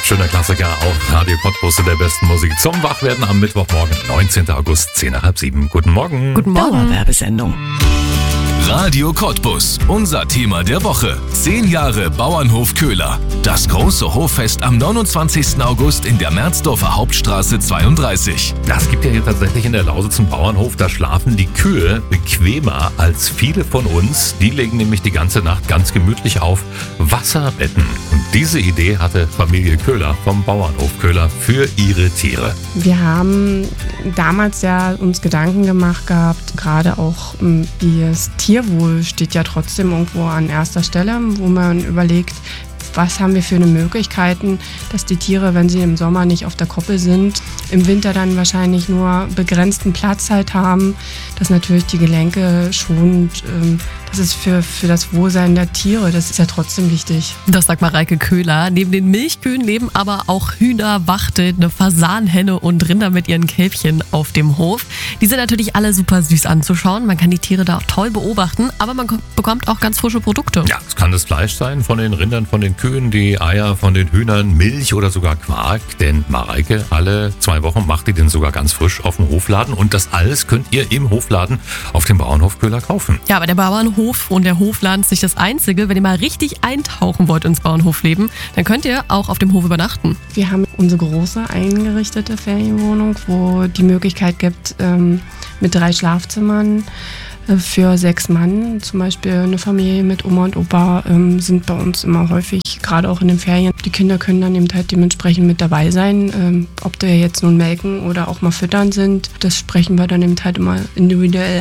Schöner Klassiker auf Radio Cottbus in der besten Musik zum Wachwerden am Mittwochmorgen, 19. August, 10 nach halb 7. Guten Morgen. Guten Morgen. Werbesendung. Radio Cottbus, unser Thema der Woche. 10 Jahre Bauernhof Köhler. Das große Hoffest am 29. August in der Merzdorfer Hauptstraße 32. Das gibt ja hier tatsächlich in der Lausitz einen Bauernhof, da schlafen die Kühe bequemer als viele von uns. Die legen nämlich die ganze Nacht ganz gemütlich auf Wasserbetten. Und diese Idee hatte Familie Köhler vom Bauernhof Köhler für ihre Tiere. Wir haben damals ja uns Gedanken gemacht gehabt, gerade auch das Tierwohl steht ja trotzdem irgendwo an erster Stelle, wo man überlegt, was haben wir für eine Möglichkeiten, dass die Tiere, wenn sie im Sommer nicht auf der Koppel sind, im Winter dann wahrscheinlich nur begrenzten Platz halt haben, dass natürlich die Gelenke schonend, das ist für das Wohlsein der Tiere, das ist ja trotzdem wichtig. Das sagt Mareike Köhler. Neben den Milchkühen leben aber auch Hühner, Wachtel, eine Fasanhenne und Rinder mit ihren Kälbchen auf dem Hof. Die sind natürlich alle super süß anzuschauen. Man kann die Tiere da auch toll beobachten, aber man bekommt auch ganz frische Produkte. Ja, es kann das Fleisch sein von den Rindern, von den Kühen, die Eier von den Hühnern, Milch oder sogar Quark. Denn Mareike, alle 2 Wochen macht die den sogar ganz frisch auf dem Hofladen. Und das alles könnt ihr im Hofladen auf dem Bauernhof Köhler kaufen. Ja, aber der Bauernhof und der Hofladen ist nicht das Einzige. Wenn ihr mal richtig eintauchen wollt ins Bauernhofleben, dann könnt ihr auch auf dem Hof übernachten. Wir haben unsere große eingerichtete Ferienwohnung, wo die Möglichkeit gibt, mit 3 Schlafzimmern für 6 Mann, zum Beispiel eine Familie mit Oma und Opa, sind bei uns immer häufig, gerade auch in den Ferien. Die Kinder können dann eben halt dementsprechend mit dabei sein. Ob da jetzt nun melken oder auch mal füttern sind, das sprechen wir dann eben halt immer individuell